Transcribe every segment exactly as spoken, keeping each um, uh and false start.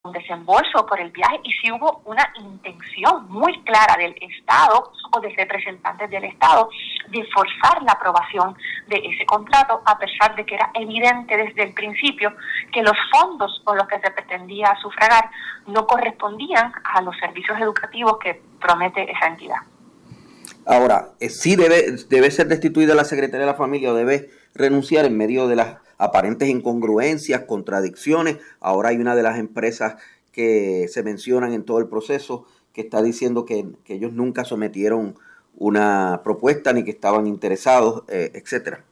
un desembolso por el viaje y si hubo una intención muy clara del Estado o de representantes del Estado de forzar la aprobación de ese contrato, a pesar de que era evidente desde el principio que los fondos con los que se pretendía sufragar no correspondían a los servicios educativos que promete esa entidad. Ahora, eh, sí debe, debe ser destituida la Secretaría de la Familia o debe renunciar en medio de las aparentes incongruencias, contradicciones. Ahora hay una de las empresas que se mencionan en todo el proceso que está diciendo que, que ellos nunca sometieron una propuesta ni que estaban interesados, eh, etcétera.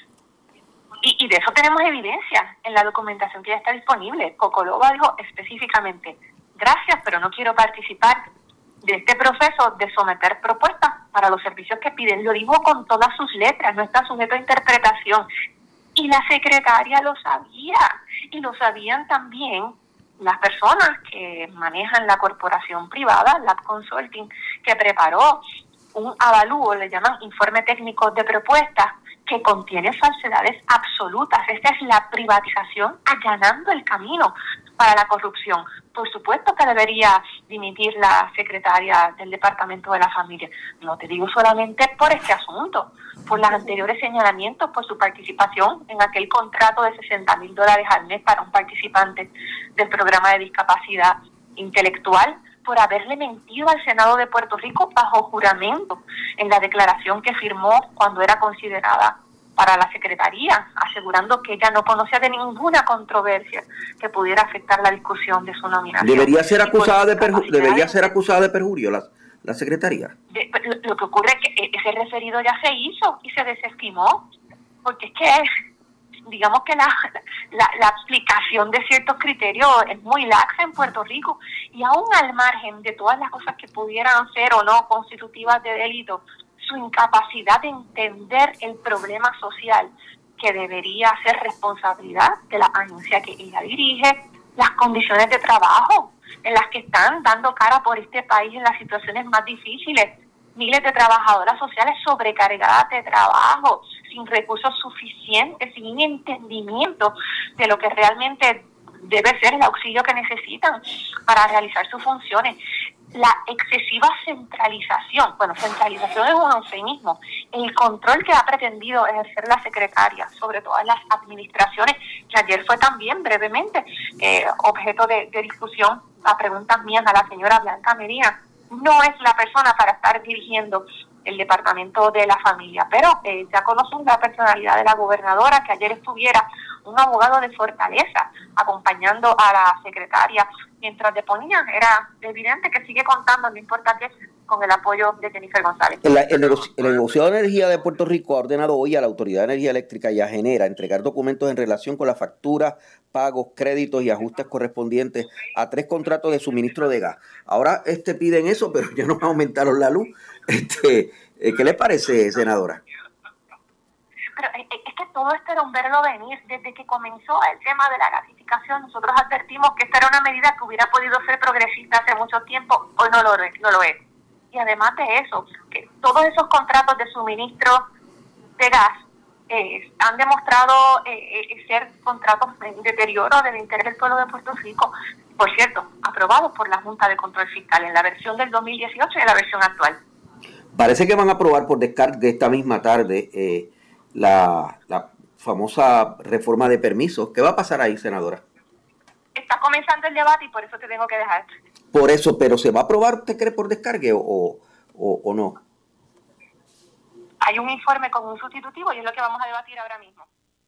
Y, y de eso tenemos evidencia en la documentación que ya está disponible. Cocoloba dijo específicamente, gracias, pero no quiero participar de este proceso de someter propuestas para los servicios que piden. Lo dijo con todas sus letras, no está sujeto a interpretación. Y la secretaria lo sabía, y lo sabían también las personas que manejan la corporación privada, Lab Consulting, que preparó un avalúo, le llaman informe técnico de propuestas, que contiene falsedades absolutas. Esta es la privatización allanando el camino para la corrupción. Por supuesto que debería dimitir la secretaria del Departamento de la Familia. No te digo solamente por este asunto, por los anteriores señalamientos, por su participación en aquel contrato de sesenta mil dólares al mes para un participante del programa de discapacidad intelectual, por haberle mentido al Senado de Puerto Rico bajo juramento en la declaración que firmó cuando era considerada para la Secretaría, asegurando que ella no conocía de ninguna controversia que pudiera afectar la discusión de su nominación. ¿Debería ser acusada de perju- debería ser acusada de perjurio la, la Secretaría? De, lo, lo que ocurre es que ese referido ya se hizo y se desestimó, porque es que digamos que la, la, la aplicación de ciertos criterios es muy laxa en Puerto Rico, y aún al margen de todas las cosas que pudieran ser o no constitutivas de delito, su incapacidad de entender el problema social que debería ser responsabilidad de la agencia que ella dirige, las condiciones de trabajo en las que están dando cara por este país en las situaciones más difíciles, miles de trabajadoras sociales sobrecargadas de trabajo, sin recursos suficientes, sin entendimiento de lo que realmente debe ser el auxilio que necesitan para realizar sus funciones. La excesiva centralización, bueno, centralización es un eufemismo, el control que ha pretendido ejercer la secretaria sobre todas las administraciones, que ayer fue también brevemente eh, objeto de, de discusión a preguntas mías a la señora Blanca Medina. No es la persona para estar dirigiendo el Departamento de la Familia, pero eh, ya conocen la personalidad de la gobernadora, que ayer estuviera un abogado de Fortaleza acompañando a la secretaria mientras deponían. Era evidente que sigue contando, no importa qué, con el apoyo de Jennifer González. El, el, negocio, el negociado de energía de Puerto Rico ha ordenado hoy a la Autoridad de Energía Eléctrica y a Genera entregar documentos en relación con las facturas, pagos, créditos y ajustes correspondientes a tres contratos de suministro de gas. Ahora este piden eso, pero ya no aumentaron la luz. Este, ¿qué le parece, senadora? Pero es que todo esto era un verlo venir. Desde que comenzó el tema de la gasificación, nosotros advertimos que esta era una medida que hubiera podido ser progresista hace mucho tiempo, hoy no lo, no lo es. Y además de eso, que todos esos contratos de suministro de gas eh, han demostrado eh, eh, ser contratos en deterioro del interés del pueblo de Puerto Rico. Por cierto, aprobados por la Junta de Control Fiscal en la versión del dos mil dieciocho y en la versión actual. Parece que van a aprobar por descargue esta misma tarde eh, la, la famosa reforma de permisos. ¿Qué va a pasar ahí, senadora? Está comenzando el debate y por eso te tengo que dejar. Por eso, pero ¿se va a aprobar, usted cree, por descargue o, o, o no? Hay un informe con un sustitutivo y es lo que vamos a debatir ahora mismo.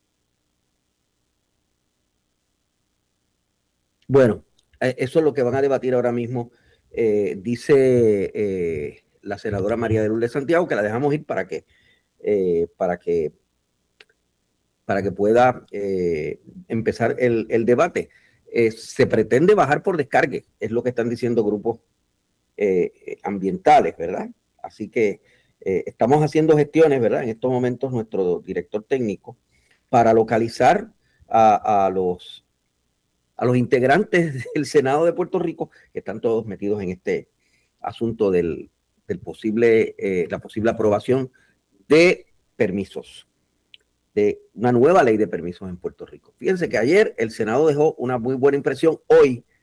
Bueno, eso es lo que van a debatir ahora mismo. Eh, dice eh, la senadora María de Lourdes Santiago, que la dejamos ir para que eh, para que para que pueda eh, empezar el, el debate. Eh, se pretende bajar por descargue, es lo que están diciendo grupos eh, ambientales, ¿verdad? Así que eh, estamos haciendo gestiones, ¿verdad? En estos momentos nuestro director técnico para localizar a, a los a los integrantes del Senado de Puerto Rico, que están todos metidos en este asunto del, del posible, eh, la posible aprobación de permisos, de una nueva ley de permisos en Puerto Rico. Fíjense que ayer el Senado dejó una muy buena impresión. Hoy